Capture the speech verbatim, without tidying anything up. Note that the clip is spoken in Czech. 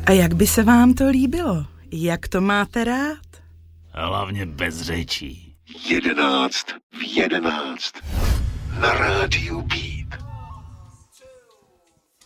A jak by se vám to líbilo? Jak to máte rád? Hlavně bez řečí. Jedenáct v jedenáct. Na rádiu B.